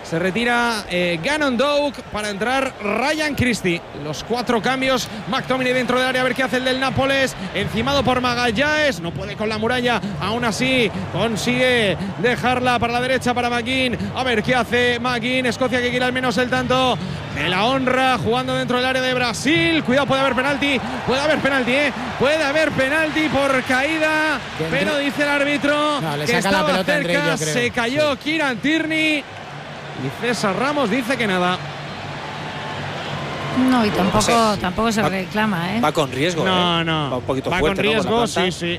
Se retira eh, Gannon Doak para entrar Ryan Christie. Los cuatro cambios. McTominay dentro del área, a ver qué hace el del Nápoles. Encimado por Magallanes. No puede con la muralla. Aún así consigue dejarla para la derecha para McGinn. A ver qué hace McGinn. Escocia que quiere al menos el tanto de la honra. Jugando dentro del área de Brasil. Cuidado, puede haber penalti. Puede haber penalti, ¿eh? Puede haber penalti por caída. Pero dice el árbitro no, le que saca estaba la pelota cerca. en Rey, Se cayó sí. Kieran Tierney. Y César Ramos dice que nada. No, y tampoco, no sé, sí. tampoco se va, reclama, ¿eh? Va con riesgo. No, ¿eh? no. Va un poquito va fuerte, con riesgo, ¿no? Con sí, sí.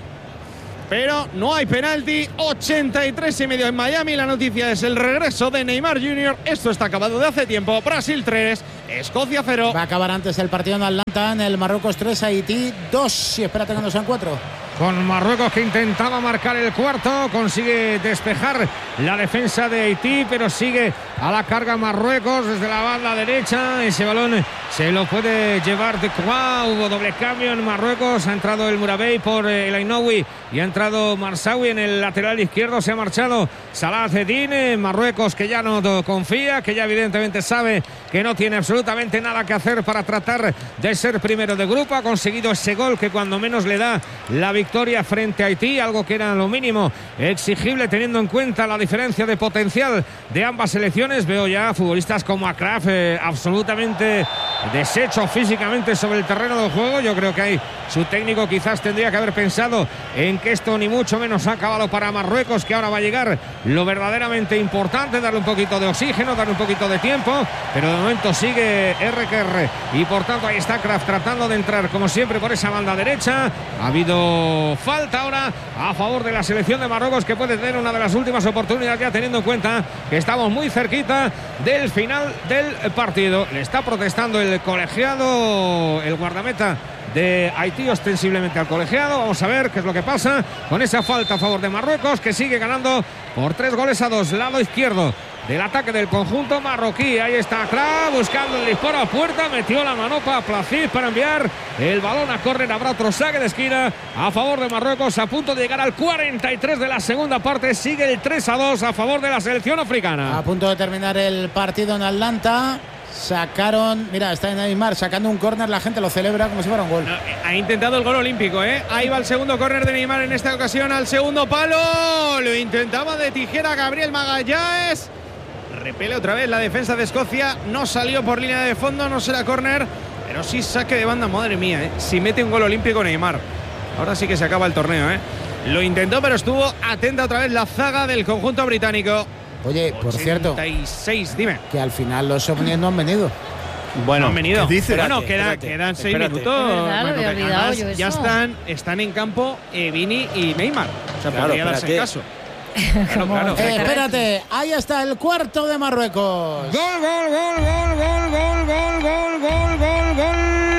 Pero no hay penalti. ochenta y tres y medio en Miami. La noticia es el regreso de Neymar junior Esto está acabado de hace tiempo. Brasil tres, Escocia cero. Va a acabar antes el partido en Atlanta. En el Marruecos tres, Haití dos. Y espérate que no sean cuatro. Con Marruecos que intentaba marcar el cuarto, consigue despejar la defensa de Haití, pero sigue a la carga Marruecos desde la banda derecha. Ese balón se lo puede llevar de Croix. Hubo doble cambio en Marruecos. Ha entrado el Murabey por el Ainoui y ha entrado Marsawi en el lateral izquierdo. Se ha marchado Salah Eddin. Marruecos que ya no confía, que ya evidentemente sabe que no tiene absolutamente nada que hacer para tratar de ser primero de grupo. Ha conseguido ese gol que cuando menos le da la victoria victoria frente a Haití, algo que era lo mínimo exigible teniendo en cuenta la diferencia de potencial de ambas selecciones. Veo ya futbolistas como Akraf eh, absolutamente deshechos físicamente sobre el terreno del juego. Yo creo que ahí su técnico quizás tendría que haber pensado en que esto ni mucho menos ha acabado para Marruecos, que ahora va a llegar lo verdaderamente importante, darle un poquito de oxígeno, darle un poquito de tiempo, pero de momento sigue R Q R y por tanto ahí está Kraft tratando de entrar como siempre por esa banda derecha. Ha habido falta ahora a favor de la selección de Marruecos, que puede tener una de las últimas oportunidades, ya teniendo en cuenta que estamos muy cerquita del final del partido. Le está protestando el colegiado, el guardameta de Haití, ostensiblemente al colegiado. Vamos a ver qué es lo que pasa con esa falta a favor de Marruecos, que sigue ganando por tres goles a dos. Lado izquierdo del ataque del conjunto marroquí. Ahí está Kra buscando el disparo a puerta. Metió la manopa a Placid para enviar el balón a córner. Habrá otro saque de esquina a favor de Marruecos, a punto de llegar al cuarenta y tres de la segunda parte. Sigue el tres a dos a favor de la selección africana. A punto de terminar el partido en Atlanta. Sacaron, mira, está en Neymar sacando un córner, la gente lo celebra como si fuera un gol. No, ha intentado el gol olímpico, ¿eh? Ahí va el segundo córner de Neymar en esta ocasión al segundo palo. Lo intentaba de tijera Gabriel Magallanes. Repele otra vez la defensa de Escocia. No salió por línea de fondo, no será córner, pero sí saque de banda. Madre mía, ¿eh? Si mete un gol olímpico Neymar, ahora sí que se acaba el torneo, ¿eh? Lo intentó, pero estuvo atenta otra vez la zaga del conjunto británico. Oye, por cierto, ochenta y seis, dime. Que al final los ovnis no han venido. Bueno, no han venido. ¿Qué dices? Bueno, Espérate, quedan, espérate, quedan seis espérate. minutos. Es verdad, lo había Manu, que olvidado además yo eso. ya están, están en campo eh, Vini y Neymar. O sea, Claro, podría darse el espérate. caso. Claro, claro. Eh, espérate, ahí está el cuarto de Marruecos. Gol, gol, gol, gol, gol, gol, gol, gol, gol, gol, gol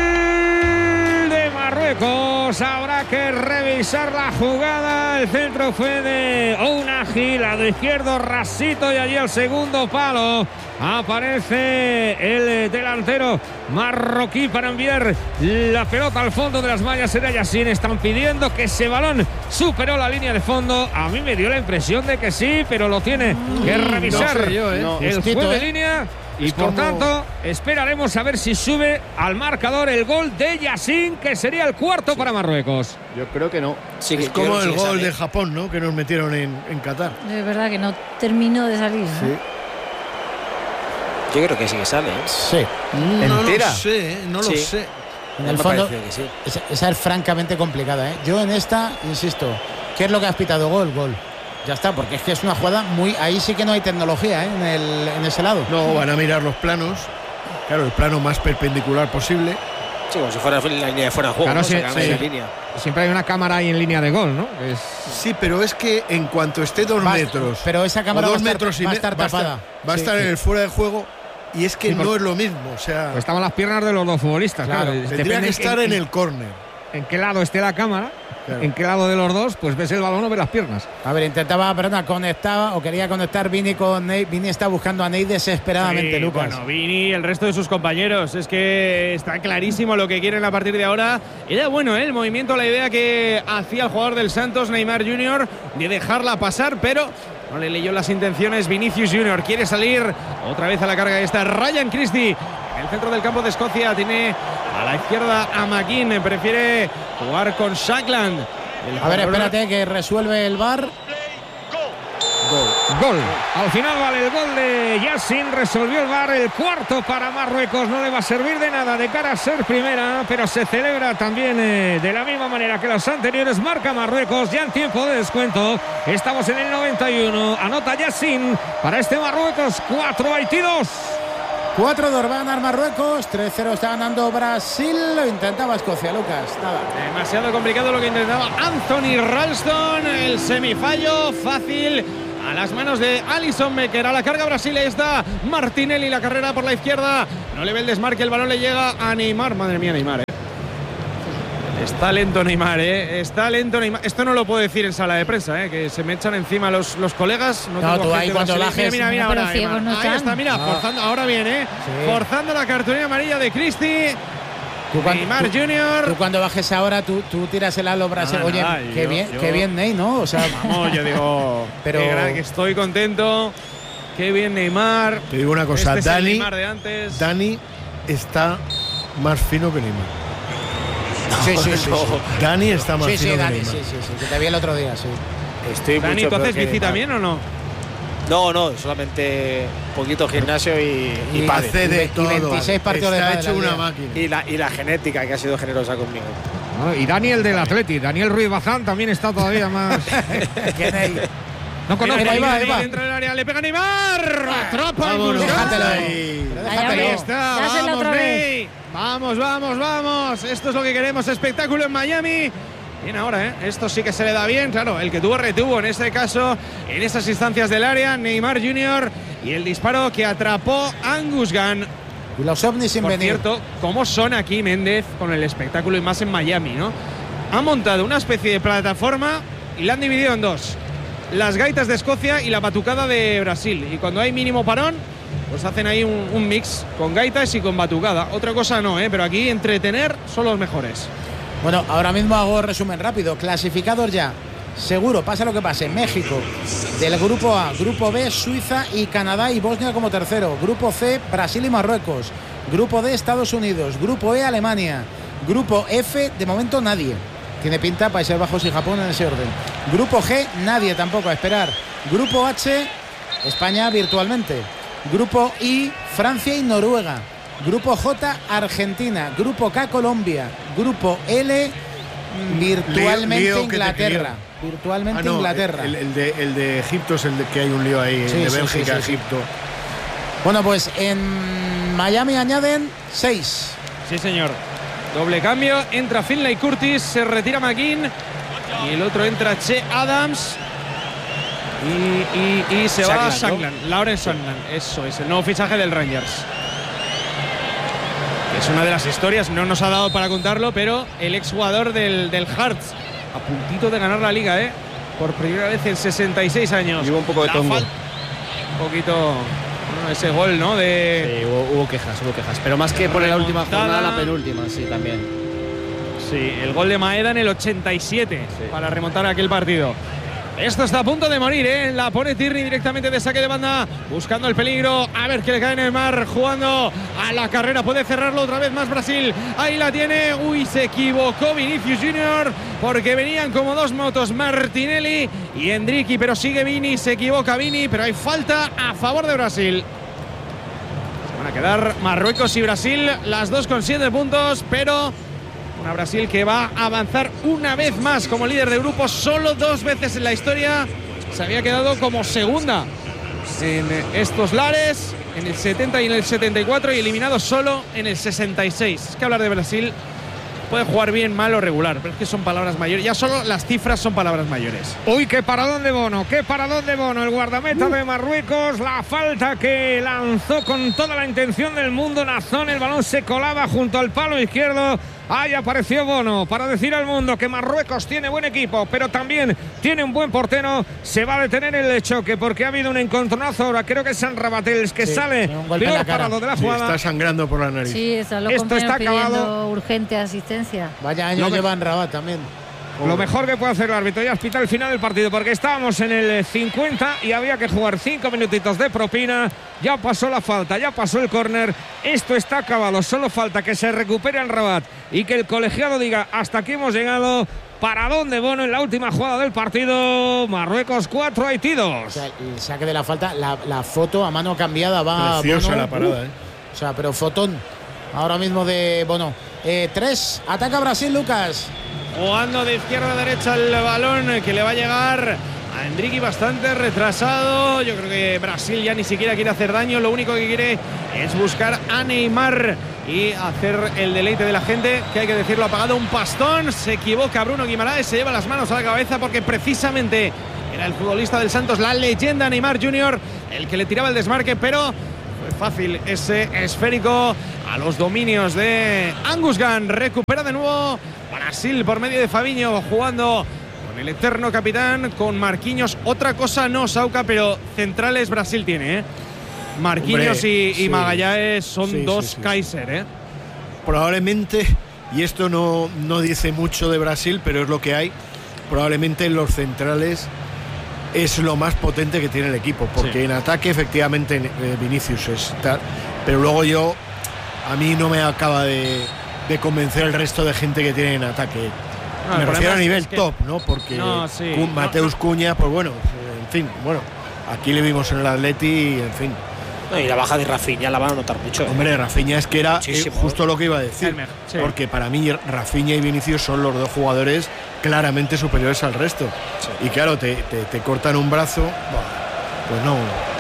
de Marruecos. Habrá que revisar la jugada. El centro fue de Ounahi, lado izquierdo, rasito, y allí al segundo palo aparece el delantero marroquí para enviar la pelota al fondo de las mallas. Era Yassine. Están pidiendo que ese balón superó la línea de fondo. A mí me dio la impresión de que sí, pero lo tiene que revisar no sé yo, ¿eh? No, el justito, juez de ¿eh? línea. Y Es por como- tanto esperaremos a ver si sube al marcador el gol de Yassine, que sería el cuarto para Marruecos. Yo creo que no. Sí, que Es yo como creo que el sí que gol sale. de Japón, ¿no? Que nos metieron en, en Qatar. Es verdad que no terminó de salir, ¿no? Sí. Yo creo que sí que sale, ¿eh? Sí. No ¿Entera? lo sé, ¿eh? no lo Sí. sé. En Me el fondo, pareció que sí. esa, esa es francamente complicada, ¿eh? Yo en esta, insisto, ¿qué es lo que has pitado? Gol, gol. Ya está, porque es que es una jugada muy... Ahí sí que no hay tecnología, ¿eh? en, el, en ese lado. No, van a mirar los planos. Claro, el plano más perpendicular posible. Sí, como si fuera la línea de fuera de juego. Claro, ¿no? sí, Sacan sí. esa línea. Siempre hay una cámara ahí en línea de gol, ¿no? Es... Sí, pero es que en cuanto esté dos Va a- metros pero esa o cámara dos va a estar- metros y va a me- estar va a tapada. Va a Sí, estar sí. en el fuera de juego y es que Sí, por- no es lo mismo. O sea, Pues estaban las piernas de los dos futbolistas, claro. Claro, tendría Depende que estar en, en el córner. en qué lado esté la cámara, Claro. en qué lado de los dos, pues ves el balón o ves las piernas. A ver, intentaba, perdona, conectaba o quería conectar Vini con Ney. Vini está buscando a Ney desesperadamente, Sí, Lucas. Bueno, Vini y el resto de sus compañeros. Es que está clarísimo lo que quieren a partir de ahora. Era bueno, ¿eh? El movimiento, la idea que hacía el jugador del Santos, Neymar junior, de dejarla pasar, pero No le leyó las intenciones Vinicius Junior. Quiere salir otra vez a la carga. Está Ryan Christie en el centro del campo de Escocia. Tiene a la izquierda a McGinn. Prefiere jugar con Shankland. A ver, espérate que resuelve el V A R. Gol. Gol. Al final vale el gol de Yassin. Resolvió el V A R. El cuarto para Marruecos. No le va a servir de nada de cara a ser primera, pero se celebra también eh, de la misma manera que los anteriores. Marca Marruecos ya en tiempo de descuento. Estamos en el noventa y uno. Anota Yassin para este Marruecos. cuatro Haití dos. cuatro dos va a ganar Marruecos. tres cero está ganando Brasil. Lo intentaba Escocia, Lucas. Nada. Demasiado complicado lo que intentaba Anthony Ralston. El semifallo fácil a las manos de Alisson Becker. A la carga Brasil. Ahí está Martinelli. La carrera por la izquierda. No le ve el desmarque. El balón le llega a Neymar. Madre mía, Neymar, eh. Está lento Neymar, ¿eh? Está lento Neymar. Esto no lo puedo decir en sala de prensa, ¿eh? Que se me echan encima los, los colegas. No, no tú ahí cuando bajes. Mira, mira, mira, ahora, no ahí están. Está, mira, no. forzando. Ahora bien, ¿eh? Sí. Forzando la cartulina amarilla de Christie. Tú cuando, Neymar tú, Junior. Tú cuando bajes ahora, tú, tú tiras el halo Brasil. No, Oye, nada, qué, yo, bien, yo, qué bien, Ney, ¿no? O sea, vamos, yo digo. Pero qué gran, que estoy contento. Qué bien Neymar. Te digo una cosa, este Dani. Es el Neymar de antes. Dani está más fino que Neymar. Sí, sí, sí, sí. Dani está más sí, fino sí, que Dani, Neymar. sí, sí, sí, que te vi el otro día, sí. Estoy Dani, mucho ¿tú haces peor que bici Neymar. también o no? No, no, solamente poquito gimnasio y, y, Y pádel. Hace de Y todo. veintiséis partidos de Está pádel hecho al una día. máquina. Y la, y la genética que ha sido generosa conmigo. No, y Daniel del Atleti. Daniel Ruiz Bazán también está todavía más. ¿Qué Ney? No conozco. Mira, ahí va, ahí va. Dentro del área, le pega Neymar. Atrapa el Vámonos, Busquets. déjatelo. ahí. Pero Ahí déjatelo. Ahí está, Dásela vamos, otra vez. Ney. Vamos, vamos, vamos. Esto es lo que queremos. Espectáculo en Miami. Bien ahora, ¿eh? Esto sí que se le da bien. Claro, el que tuvo retuvo en este caso, en esas instancias del área, Neymar Junior. Y el disparo que atrapó Angus Gunn. Y los ovnis sin Por venir. cierto, ¿cómo son aquí Méndez con el espectáculo y más en Miami, ¿no? Han montado una especie de plataforma y la han dividido en dos. Las gaitas de Escocia y la batucada de Brasil. Y cuando hay mínimo parón, pues hacen ahí un, un mix con gaitas y con batucada. Otra cosa no, ¿eh? Pero aquí entretener son los mejores. Bueno, ahora mismo hago resumen rápido. Clasificados ya. Seguro, pasa lo que pase. México del grupo A, grupo B, Suiza y Canadá y Bosnia como tercero. Grupo C, Brasil y Marruecos. Grupo D, Estados Unidos. Grupo E, Alemania. Grupo F, de momento nadie. Tiene pinta Países Bajos y Japón en ese orden. Grupo G, nadie tampoco, a esperar. Grupo H, España virtualmente. Grupo I, Francia y Noruega. Grupo J, Argentina. Grupo K, Colombia. Grupo L, virtualmente Lío- lío que te Inglaterra. lío. Virtualmente Ah, no, Inglaterra. El, el de, el de Egipto es el de que hay un lío ahí. Sí, el de sí, Bélgica, sí, sí, sí. Egipto. Bueno, pues en Miami añaden seis. Sí, señor. Doble cambio. Entra Finlay Curtis, se retira McGinn. Y el otro entra Che Adams. Y, y, y se va Shankland, a Shankland. Lawrence Shankland. Eso es, el nuevo fichaje del Rangers. Es una de las historias, no nos ha dado para contarlo, pero el exjugador del, del Hearts, a puntito de ganar la liga, ¿eh? Por primera vez en sesenta y seis años. Y hubo un poco de La tongo. fal- Un poquito. Bueno, ese gol, ¿no? De. Sí, hubo, hubo quejas, hubo quejas. Pero más que por la última Remontada. jornada, la penúltima, sí, también. Sí, el gol de Maeda en el ochenta y siete para remontar aquel partido. Esto está a punto de morir, ¿eh? La pone Tierney directamente de saque de banda, buscando el peligro. A ver que le cae en el mar, jugando a la carrera. Puede cerrarlo otra vez más Brasil. Ahí la tiene. Uy, se equivocó Vinicius Junior, porque venían como dos motos Martinelli y Endricky, pero sigue Vini, se equivoca Vini, pero hay falta a favor de Brasil. Se van a quedar Marruecos y Brasil, las dos con siete puntos, pero una Brasil que va a avanzar una vez más como líder de grupo. Solo dos veces en la historia se había quedado como segunda en estos lares, en el setenta y en el setenta y cuatro, y eliminado solo en el sesenta y seis. Es que hablar de Brasil puede jugar bien, mal o regular, pero es que son palabras mayores. Ya solo las cifras son palabras mayores. Uy, qué paradón de Bono, qué paradón de Bono, el guardameta de Marruecos. La falta que lanzó con toda la intención del mundo Nazón, el balón se colaba junto al palo izquierdo. Ahí apareció Bono para decir al mundo que Marruecos tiene buen equipo, pero también tiene un buen portero. Se va a detener el choque porque ha habido un encontronazo ahora. Creo que es San Rabatel que Sí, sale un golpe en peor la cara. parado de la Sí, jugada. está sangrando por la nariz. Sí, están los Esto compañeros está acabado. pidiendo urgente asistencia. Vaya año No me- llevan Rabat también. Pobre. Lo mejor que puede hacer el árbitro, ya has pitado el final del partido, porque estábamos en el cincuenta y había que jugar cinco minutitos de propina. Ya pasó la falta, ya pasó el córner. Esto está acabado, solo falta que se recupere el Rabat y que el colegiado diga hasta aquí hemos llegado. ¿Para dónde Bono en la última jugada del partido? Marruecos cuatro, Haití dos. O sea, el saque de la falta, la, la foto a mano cambiada va. Preciosa Bono. la parada, ¿eh? O sea, pero fotón ahora mismo de Bono. Eh, tres, ataca Brasil, Lucas. Jugando de izquierda a derecha el balón que le va a llegar a Endrick, bastante retrasado. Yo creo que Brasil ya ni siquiera quiere hacer daño. Lo único que quiere es buscar a Neymar y hacer el deleite de la gente, que hay que decirlo, ha pagado un pastón. Se equivoca Bruno Guimaraes, se lleva las manos a la cabeza porque precisamente era el futbolista del Santos, la leyenda Neymar junior, el que le tiraba el desmarque, pero fue fácil ese esférico a los dominios de Angus Gunn. Recupera de nuevo Brasil por medio de Fabinho, jugando con el eterno capitán, con Marquinhos. Otra cosa no, Sauca, pero centrales Brasil tiene, ¿eh? Marquinhos Hombre, y, sí. y Magallanes son sí, dos sí, sí, Kaiser, ¿eh? Probablemente, y esto no, no dice mucho de Brasil, pero es lo que hay, probablemente los centrales es lo más potente que tiene el equipo, porque sí. en ataque efectivamente eh, Vinicius es tal, pero luego yo, a mí no me acaba de, de convencer el resto de gente que tiene en ataque. No, me refiero a nivel es que, top, ¿no? Porque no, sí. Mateus no, no. Cuña, pues bueno, en fin, bueno, aquí le vimos en el Atleti y en fin. No, y la baja de Rafinha la van a notar mucho. ¿eh? Hombre, Rafinha es que era eh, justo lo que iba a decir. Sí. Porque para mí Rafinha y Vinicius son los dos jugadores claramente superiores al resto. Sí. Y claro, te, te, te cortan un brazo, pues no.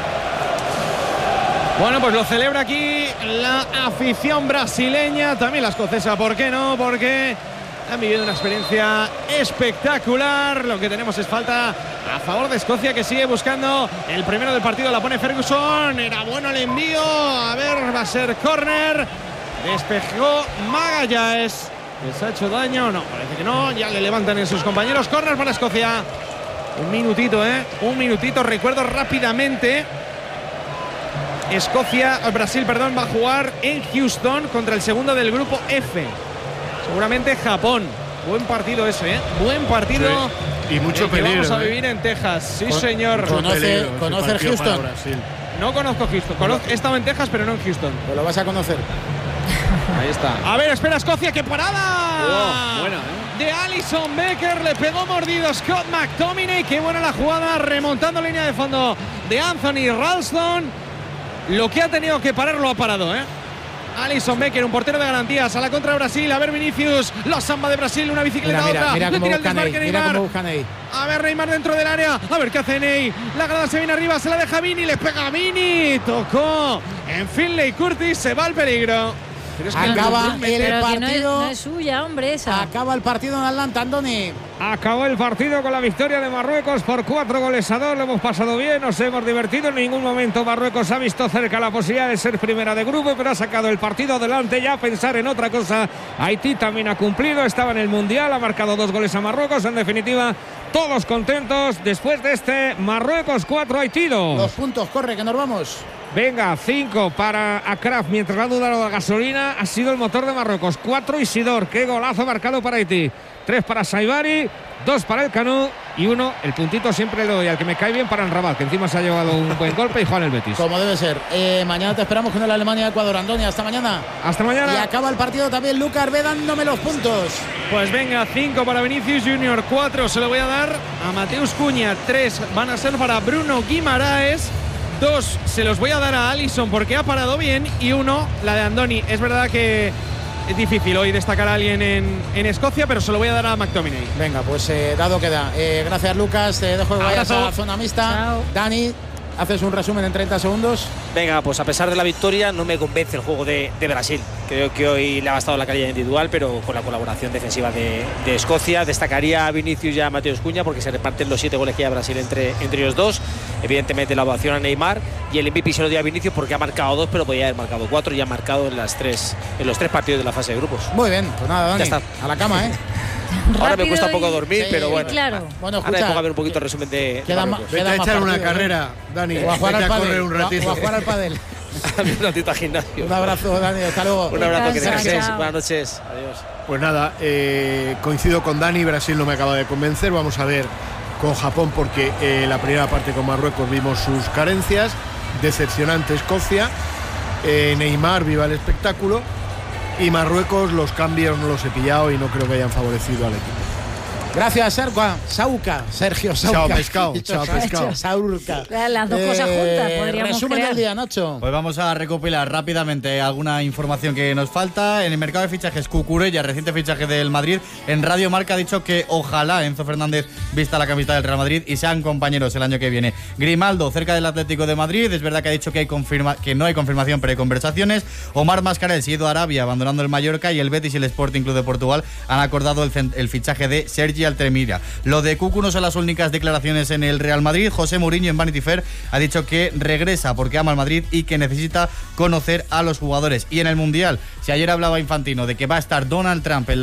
Bueno, pues lo celebra aquí la afición brasileña, también la escocesa, ¿por qué no? Porque han vivido una experiencia espectacular. Lo que tenemos es falta a favor de Escocia, que sigue buscando el primero del partido. La pone Ferguson. Era bueno el envío. A ver, va a ser córner. Despejó Magallanes. ¿Les ha hecho daño? No, parece que no. Ya le levantan en sus compañeros. Córner para Escocia. Un minutito, ¿eh? Un minutito. Recuerdo rápidamente. Escocia, Brasil, perdón, va a jugar en Houston contra el segundo del grupo F. Seguramente Japón. Buen partido ese, ¿eh? Buen partido. Sí. Y mucho peligro. Vamos a ¿eh? vivir en Texas. Sí, Con, señor. ¿Conoce, ¿conoce el Houston? No conozco Houston. Conozco, he estado en Texas, pero no en Houston. Pues lo vas a conocer. Ahí está. A ver, espera Escocia, ¡qué parada! Oh, buena, ¿eh? De Alisson Becker, le pegó mordido Scott McTominay. Qué buena la jugada, remontando línea de fondo de Anthony Ralston. Lo que ha tenido que parar lo ha parado, ¿eh? Alisson Becker, un portero de garantías, a la contra de Brasil. A ver Vinicius, la samba de Brasil, una bicicleta mira, mira, otra. Mira le cómo tira el busca desmarque Ney, Neymar. Mira cómo busca Ney. A ver Neymar dentro del área. A ver qué hace Ney. La grada se viene arriba, se la deja Vini, le pega a Vini. Tocó en Finlay Curtis, se va al peligro. Pero es que acaba el, el pero partido. Que no, es, no es suya, hombre, esa. Acaba el partido en Atlanta, Andoni. Acabó el partido con la victoria de Marruecos por cuatro goles a dos. Lo hemos pasado bien, nos hemos divertido. En ningún momento Marruecos ha visto cerca la posibilidad de ser primera de grupo, pero ha sacado el partido adelante ya a pensar en otra cosa. Haití también ha cumplido, estaba en el Mundial, ha marcado dos goles a Marruecos. En definitiva, todos contentos después de este Marruecos cuatro, Haití dos. Dos puntos, corre, que nos vamos. Venga, cinco para Akraf, mientras la duda de la gasolina ha sido el motor de Marruecos. Cuatro Isidor, qué golazo marcado para Haití. Tres para Saibari, dos para el Canú y uno, el puntito siempre le doy al que me cae bien, para el Rabat, que encima se ha llevado un buen golpe, y Juan el Betis. Como debe ser. Eh, mañana te esperamos con el Alemania-Ecuador, Andoni. Hasta mañana. Hasta mañana. Y acaba el partido también, Lucas, ve dándome los puntos. Pues venga, cinco para Vinicius Junior, cuatro se lo voy a dar a Mateus Cuña, tres van a ser para Bruno Guimaraes. Dos se los voy a dar a Alisson porque ha parado bien, y uno, la de Andoni. Es verdad que es difícil hoy destacar a alguien en, en Escocia, pero se lo voy a dar a McTominay. Venga, pues eh, dado queda. Eh, gracias, Lucas. Te dejo que vayas a la zona mixta. Chao. Dani, ¿haces un resumen en treinta segundos? Venga, pues a pesar de la victoria, no me convence el juego de, de Brasil. Creo que hoy le ha bastado la calidad individual, pero con la colaboración defensiva de, de Escocia. Destacaría a Vinicius y a Mateus Cuña porque se reparten los siete goles que lleva Brasil entre, entre ellos dos. Evidentemente la ovación a Neymar, y el M V P se lo dio a Vinicius porque ha marcado dos, pero podía haber marcado cuatro, y ha marcado en, las tres, en los tres partidos de la fase de grupos. Muy bien, pues nada, Dani, ya está. A la cama, ¿eh? Ahora me cuesta un poco dormir, sí, pero bueno. Claro. Bueno, escucha, ahora me pongo a ver un poquito el resumen de. Queda de ma, Vete a echar partido, una carrera, ¿eh? Dani. O a jugar al a pádel, correr un ratito. O a jugar al pádel. Un ratito al gimnasio. Un abrazo, Dani, hasta luego. Un abrazo, que Descansa, descanséis. chao. Buenas noches. Adiós. Pues nada, eh, coincido con Dani, Brasil no me acaba de convencer. Vamos a ver con Japón, porque eh, la primera parte con Marruecos vimos sus carencias. Decepcionante Escocia. Eh, Neymar, viva el espectáculo. Y Marruecos, los cambios no los he pillado y no creo que hayan favorecido al equipo. Gracias, Sarca. Sauca, Sergio Sauca. Chao, pescado. Chao, Sa- pescado. Saurca. Las dos cosas juntas, podríamos Resumen crear. del día, Nacho. Pues vamos a recopilar rápidamente alguna información que nos falta. En el mercado de fichajes, Cucurella, reciente fichaje del Madrid, en Radio Marca ha dicho que ojalá Enzo Fernández vista la camiseta del Real Madrid y sean compañeros el año que viene. Grimaldo, cerca del Atlético de Madrid, es verdad que ha dicho que, hay confirma que no hay confirmación, pero hay conversaciones. Omar Mascarell se ha ido a Arabia, abandonando el Mallorca, y el Betis y el Sporting Club de Portugal han acordado el, el fichaje de Sergi Altremira. Lo de Cucu no son las únicas declaraciones en el Real Madrid. José Mourinho en Vanity Fair ha dicho que regresa porque ama al Madrid y que necesita conocer a los jugadores. Y en el Mundial, si ayer hablaba Infantino de que va a estar Donald Trump en la